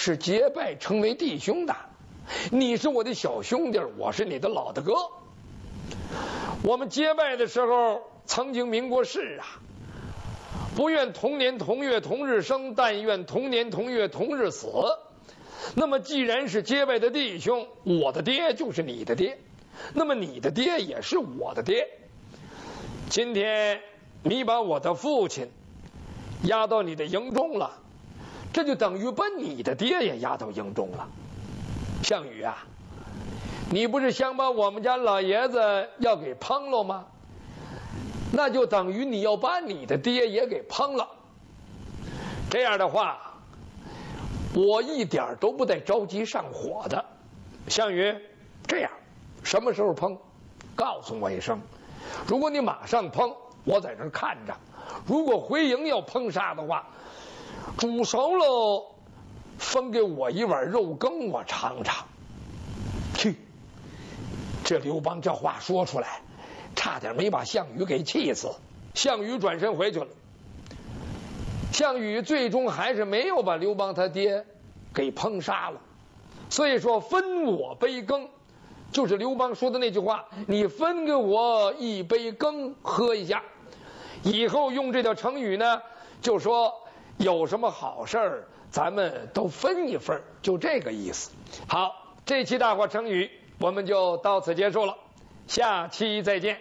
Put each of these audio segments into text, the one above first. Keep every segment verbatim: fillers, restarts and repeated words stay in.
是结拜成为弟兄的，你是我的小兄弟，我是你的老大哥。我们结拜的时候曾经明过誓啊，不愿同年同月同日生，但愿同年同月同日死。那么既然是结拜的弟兄，我的爹就是你的爹，那么你的爹也是我的爹。今天你把我的父亲押到你的营中了，这就等于把你的爹也押到营中了。项羽啊，你不是想把我们家老爷子要给烹了吗？那就等于你要把你的爹也给烹了。这样的话，我一点都不带着急上火的。项羽，这样，什么时候烹，告诉我一声。如果你马上烹，我在这看着；如果回营要烹杀的话，煮熟了，分给我一碗肉羹，我尝尝。去，这刘邦这话说出来，差点没把项羽给气死。项羽转身回去了。项羽最终还是没有把刘邦他爹给烹杀了。所以说分我杯羹，就是刘邦说的那句话，你分给我一杯羹喝一下。以后用这条成语呢，就说有什么好事儿咱们都分一份，就这个意思。好，这期大话成语我们就到此结束了，下期再见。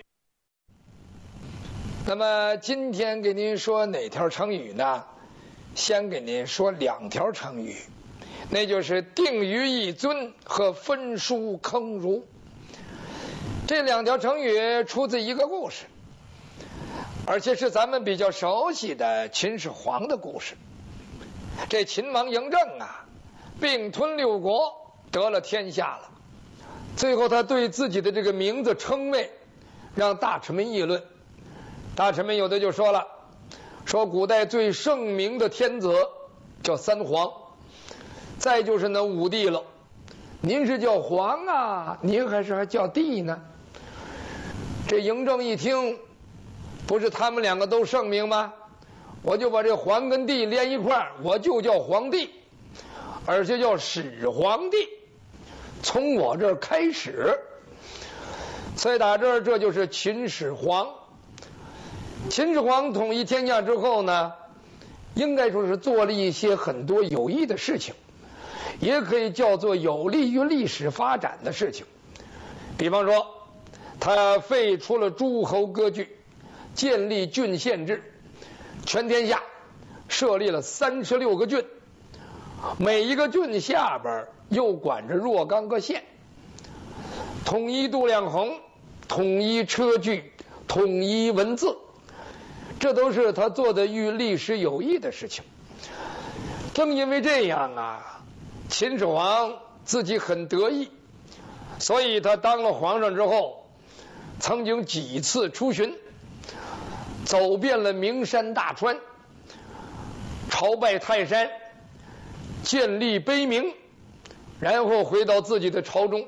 那么今天给您说哪条成语呢？先给您说两条成语，那就是定于一尊和分书坑儒。这两条成语出自一个故事，而且是咱们比较熟悉的秦始皇的故事。这秦王嬴政啊，并吞六国，得了天下了。最后他对自己的这个名字称谓，让大臣们议论。大臣们有的就说了，说古代最盛名的天子叫三皇，再就是那武帝了。您是叫皇啊，您还是还叫帝呢？这嬴政一听，不是他们两个都盛名吗？我就把这皇跟帝连一块儿，我就叫皇帝，而且叫始皇帝，从我这儿开始。所以打这儿，这就是秦始皇。秦始皇统一天下之后呢，应该说是做了一些很多有益的事情，也可以叫做有利于历史发展的事情。比方说，他废除了诸侯割据，建立郡县制，全天下设立了三十六个郡，每一个郡下边又管着若干个县，统一度量衡，统一车距，统一文字，这都是他做的与历史有益的事情。正因为这样啊，秦始皇自己很得意，所以他当了皇上之后，曾经几次出巡，走遍了名山大川，朝拜泰山，建立碑铭，然后回到自己的朝中。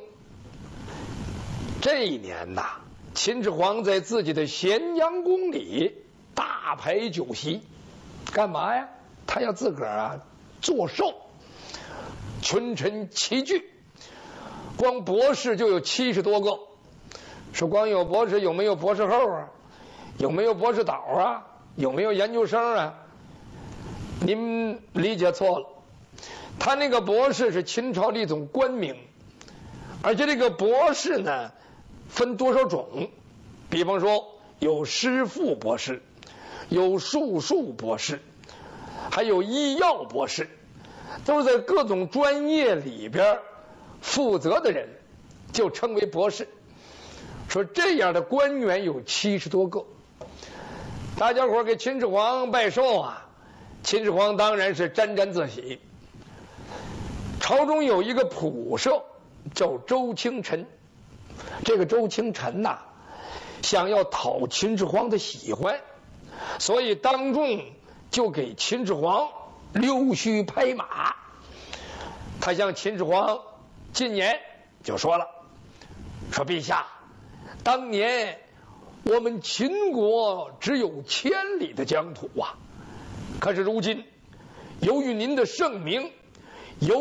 这一年呐，秦始皇在自己的咸阳宫里大排酒席，干嘛呀？他要自个儿啊做寿，群臣齐聚，光博士就有七十多个。说光有博士，有没有博士后啊？有没有博士导啊？有没有研究生啊？您理解错了，他那个博士是秦朝的一种官名，而且这个博士呢分多少种，比方说有师傅博士，有术数博士，还有医药博士，都是在各种专业里边负责的人，就称为博士。说这样的官员有七十多个，大家伙给秦始皇拜寿啊，秦始皇当然是沾沾自喜。朝中有一个仆射叫周清晨，这个周清晨呐、啊，想要讨秦始皇的喜欢，所以当众就给秦始皇溜须拍马。他向秦始皇进言就说了，说陛下，当年我们秦国只有千里的疆土啊，可是如今由于您的盛名，